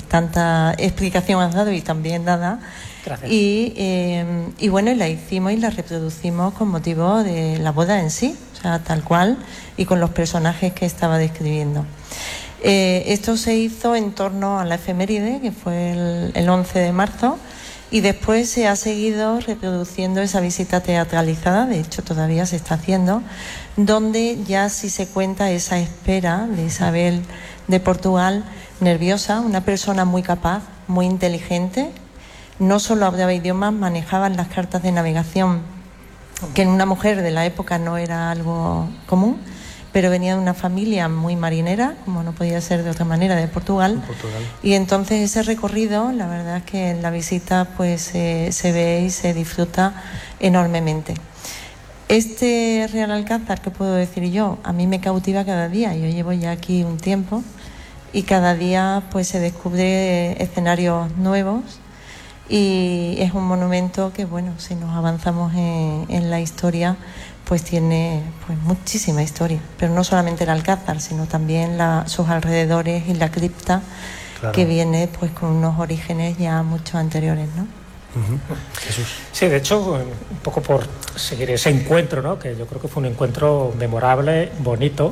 tanta explicación has dado y también dada. Gracias. Y bueno, la hicimos y la reproducimos con motivo de la boda en sí, o sea, tal cual, y con los personajes que estaba describiendo. Esto se hizo en torno a la efeméride, que fue el 11 de marzo, y después se ha seguido reproduciendo esa visita teatralizada, de hecho todavía se está haciendo, donde ya sí se cuenta esa espera de Isabel de Portugal, nerviosa, una persona muy capaz, muy inteligente. No solo hablaba idiomas, manejaban las cartas de navegación, que en una mujer de la época no era algo común, pero venía de una familia muy marinera, como no podía ser de otra manera, de Portugal. Y entonces ese recorrido, la verdad es que en la visita pues se ve y se disfruta enormemente. Este Real Alcázar, ¿qué puedo decir yo? A mí me cautiva cada día. Yo llevo ya aquí un tiempo y cada día pues se descubre escenarios nuevos. Y es un monumento que, bueno, si nos avanzamos en la historia, pues tiene pues muchísima historia. Pero no solamente el Alcázar, sino también sus alrededores y la cripta, claro, que viene pues con unos orígenes ya mucho anteriores, ¿no? Jesús. Sí, de hecho, un poco por seguir ese encuentro, ¿no? Que yo creo que fue un encuentro memorable, bonito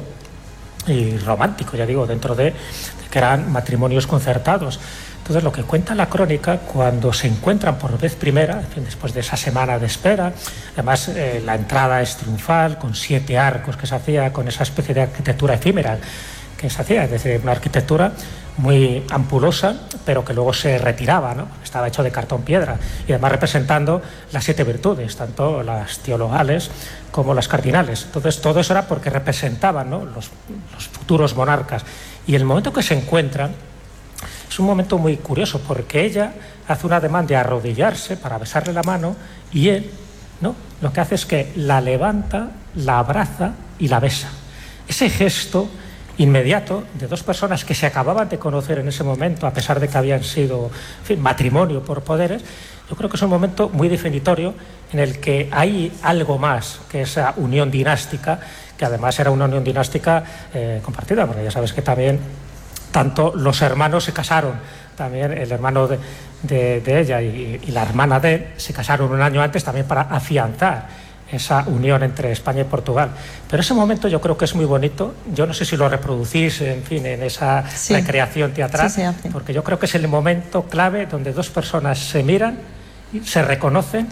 y romántico, ya digo, dentro de que eran matrimonios concertados. Entonces, lo que cuenta la crónica, cuando se encuentran por vez primera, en fin, después de esa semana de espera, además la entrada es triunfal, con 7 arcos que se hacía, con esa especie de arquitectura efímera que se hacía, es decir, una arquitectura muy ampulosa, pero que luego se retiraba, ¿no? Estaba hecho de cartón piedra, y además representando las 7 virtudes, tanto las teologales como las cardinales. Entonces, todo eso era porque representaban, ¿no?, los futuros monarcas. Y el momento que se encuentran es un momento muy curioso, porque ella hace un ademán de arrodillarse para besarle la mano, y él, ¿no?, lo que hace es que la levanta, la abraza y la besa. Ese gesto inmediato de dos personas que se acababan de conocer en ese momento, a pesar de que habían sido, en fin, matrimonio por poderes, yo creo que es un momento muy definitorio en el que hay algo más que esa unión dinástica, que además era una unión dinástica compartida, porque ya sabes que también tanto los hermanos se casaron, también el hermano de ella y la hermana de él se casaron un año antes también para afianzar esa unión entre España y Portugal. Pero ese momento yo creo que es muy bonito. Yo no sé si lo reproducís, en fin, en esa recreación teatral, porque yo creo que es el momento clave donde dos personas se miran, se reconocen,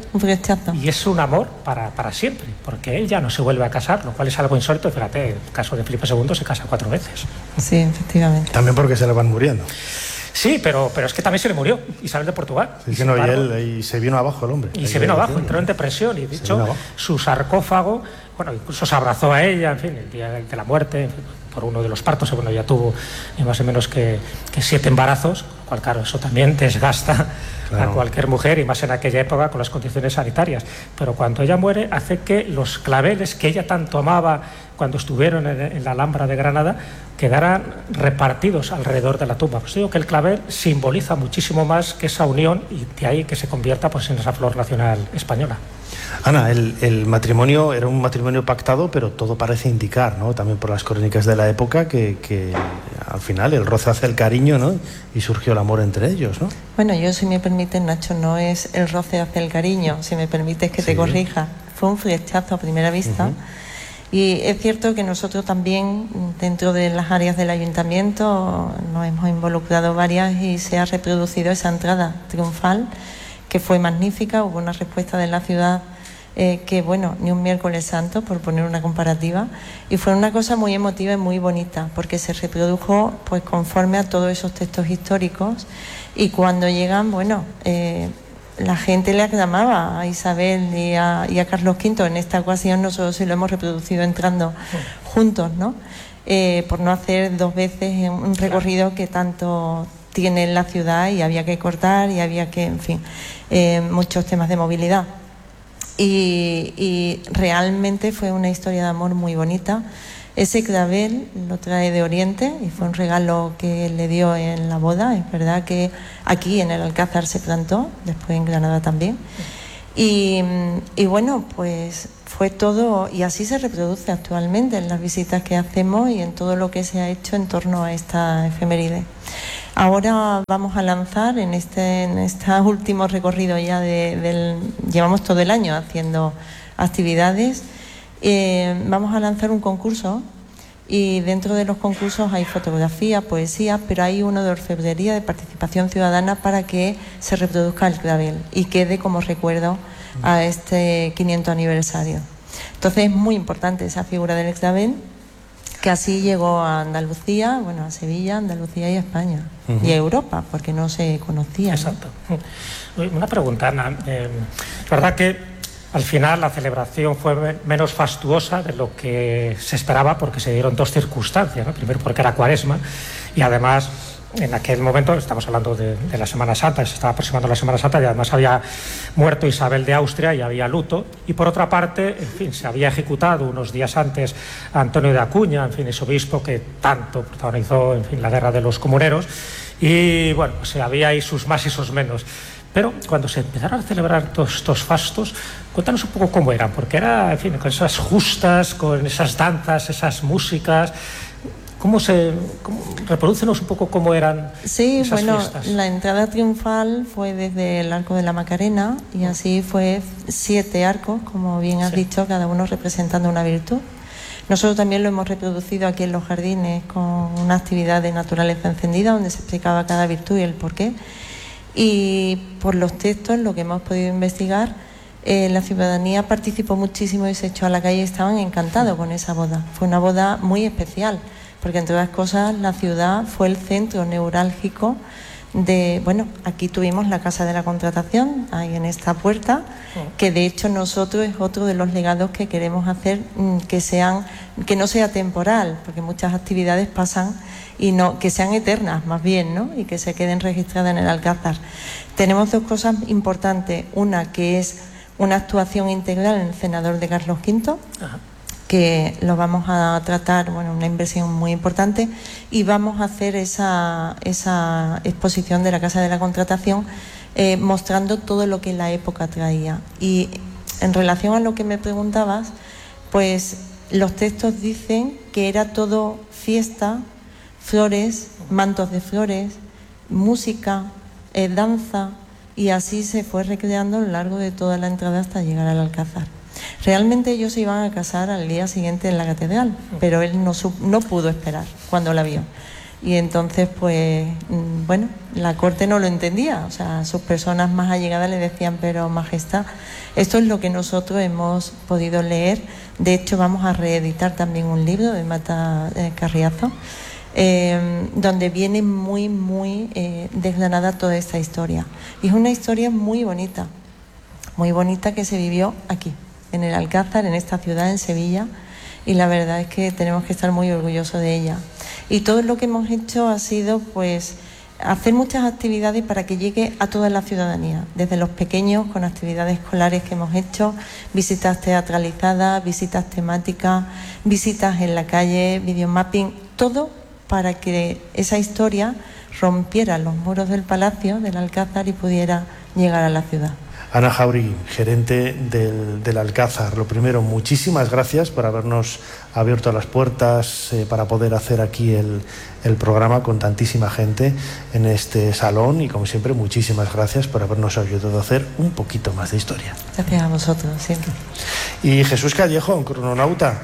y es un amor para siempre, porque él ya no se vuelve a casar, lo cual es algo insólito. Fíjate, el caso de Felipe II se casa 4 veces. Sí, efectivamente. También porque se le van muriendo. Sí, pero es que también se le murió Isabel de Portugal. Sí, y, no, y se vino abajo el hombre. Y se vino abago, entró en depresión, y de hecho su sarcófago, bueno, incluso se abrazó a ella, en fin, el día de la muerte, en fin, por uno de los partos. Bueno, ya tuvo más o menos que 7 embarazos, con lo cual, claro, eso también desgasta a cualquier mujer, y más en aquella época con las condiciones sanitarias. Pero cuando ella muere, hace que los claveles que ella tanto amaba cuando estuvieron en la Alhambra de Granada quedaran repartidos alrededor de la tumba. Pues digo que el clavel simboliza muchísimo más que esa unión, y de ahí que se convierta pues en esa flor nacional española. Ana, el matrimonio era un matrimonio pactado, pero todo parece indicar, ¿no?, también por las crónicas de la época, que al final el roce hace el cariño, ¿no?, y surgió el amor entre ellos, ¿no? Bueno, yo, si me permites, Nacho, no es el roce hace el cariño, si me permites que te corrija. Fue un flechazo a primera vista. Y es cierto que nosotros también, dentro de las áreas del ayuntamiento, nos hemos involucrado varias, y se ha reproducido esa entrada triunfal, que fue magnífica. Hubo una respuesta de la ciudad que, bueno, ni un miércoles santo, por poner una comparativa, y fue una cosa muy emotiva y muy bonita, porque se reprodujo pues conforme a todos esos textos históricos, y cuando llegan, bueno, la gente le aclamaba a Isabel y a Carlos V. En esta ocasión nosotros sí lo hemos reproducido entrando juntos, ¿no? Por no hacer 2 veces un recorrido que tanto tiene en la ciudad, y había que cortar, y había que, en fin, muchos temas de movilidad. Y realmente fue una historia de amor muy bonita. Ese clavel lo trae de Oriente, y fue un regalo que le dio en la boda. Es verdad que aquí en el Alcázar se plantó, después en Granada también. Y bueno, pues fue todo, y así se reproduce actualmente en las visitas que hacemos y en todo lo que se ha hecho en torno a esta efeméride. Ahora vamos a lanzar en este último recorrido ya llevamos todo el año haciendo actividades. Vamos a lanzar un concurso y dentro de los concursos hay fotografía, poesía, pero hay uno de orfebrería, de participación ciudadana, para que se reproduzca el clavel y quede como recuerdo a este 500 aniversario. Entonces es muy importante esa figura del clavel, que así llegó a Andalucía, bueno, a Sevilla, Andalucía y a España, y a Europa, porque no se conocía. Exacto. ¿No? Una pregunta, Ana. Es verdad que al final la celebración fue menos fastuosa de lo que se esperaba, porque se dieron dos circunstancias, ¿no? Primero porque era Cuaresma, y además en aquel momento, estamos hablando de la Semana Santa, se estaba aproximando la Semana Santa, y además había muerto Isabel de Austria y había luto. Y por otra parte, en fin, se había ejecutado unos días antes a Antonio de Acuña, en fin, ese obispo que tanto protagonizó, en fin, la guerra de los comuneros. Y bueno, pues había ahí sus más y sus menos. Pero cuando se empezaron a celebrar todos estos fastos, cuéntanos un poco cómo eran, porque era, en fin, con esas justas, con esas danzas, esas músicas. Reprodúcenos un poco cómo eran esas fiestas. La entrada triunfal fue desde el Arco de la Macarena, y así fue 7 arcos, como bien has dicho, cada uno representando una virtud. Nosotros también lo hemos reproducido aquí en los jardines con una actividad de naturaleza encendida, donde se explicaba cada virtud y el porqué. Y por los textos, lo que hemos podido investigar, la ciudadanía participó muchísimo y se echó a la calle y estaban encantados con esa boda. Fue una boda muy especial, porque entre otras cosas la ciudad fue el centro neurálgico de, bueno, aquí tuvimos la Casa de la Contratación, ahí en esta puerta, que de hecho nosotros es otro de los legados que queremos hacer, que no sea temporal, porque muchas actividades pasan, y no, que sean eternas más bien, ¿no? Y que se queden registradas en el Alcázar. Tenemos 2 cosas importantes, una que es una actuación integral en el Cenador de Carlos V, que lo vamos a tratar, bueno, una inversión muy importante, y vamos a hacer esa exposición de la Casa de la Contratación, mostrando todo lo que la época traía. Y en relación a lo que me preguntabas, pues los textos dicen que era todo fiesta, flores, mantos de flores, música, danza, y así se fue recreando a lo largo de toda la entrada hasta llegar al Alcázar. Realmente ellos se iban a casar al día siguiente en la catedral, pero él no pudo esperar cuando la vio. Y entonces, pues, bueno, la corte no lo entendía. O sea, sus personas más allegadas le decían, pero majestad, esto es lo que nosotros hemos podido leer. De hecho, vamos a reeditar también un libro de Mata Carriazo, donde viene muy desgranada toda esta historia. Y es una historia muy bonita que se vivió aquí, en el Alcázar, en esta ciudad, en Sevilla, y la verdad es que tenemos que estar muy orgullosos de ella. Y todo lo que hemos hecho ha sido, pues, hacer muchas actividades para que llegue a toda la ciudadanía, desde los pequeños, con actividades escolares que hemos hecho, visitas teatralizadas, visitas temáticas, visitas en la calle, videomapping, todo para que esa historia rompiera los muros del palacio, del Alcázar, y pudiera llegar a la ciudad. Ana Jáuregui, gerente del Alcázar. Lo primero, muchísimas gracias por habernos abierto las puertas para poder hacer aquí el programa con tantísima gente en este salón, y como siempre, muchísimas gracias por habernos ayudado a hacer un poquito más de historia. Gracias a vosotros, siempre. Y Jesús Callejo, crononauta,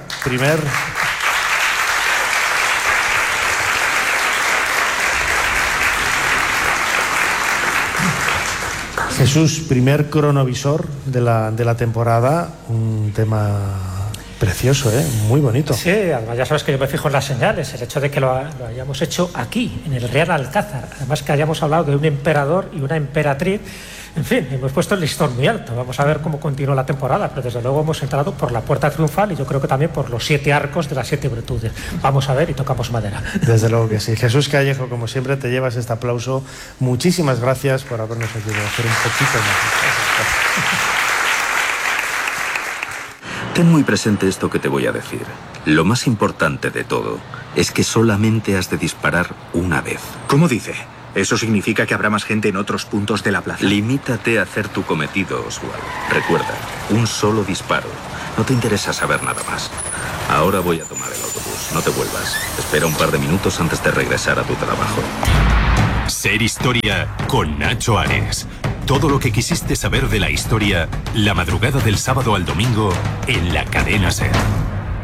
Jesús, primer cronovisor de la temporada, un tema precioso, muy bonito. Sí, además ya sabes que yo me fijo en las señales, el hecho de que lo hayamos hecho aquí, en el Real Alcázar, además que hayamos hablado de un emperador y una emperatriz, en fin, hemos puesto el listón muy alto. Vamos a ver cómo continúa la temporada, pero desde luego hemos entrado por la puerta triunfal y yo creo que también por los 7 arcos de las 7 virtudes. Vamos a ver y tocamos madera. Desde luego que sí. Jesús Callejo, como siempre, te llevas este aplauso. Muchísimas gracias por habernos ayudado a hacer un poquito más. Ten muy presente esto que te voy a decir. Lo más importante de todo es que solamente has de disparar una vez. ¿Cómo dice? ¿Eso significa que habrá más gente en otros puntos de la plaza? Limítate a hacer tu cometido, Oswald. Recuerda, un solo disparo. No te interesa saber nada más. Ahora voy a tomar el autobús. No te vuelvas. Espera un par de minutos antes de regresar a tu trabajo. Ser Historia con Nacho Ares. Todo lo que quisiste saber de la historia, la madrugada del sábado al domingo en la cadena SER.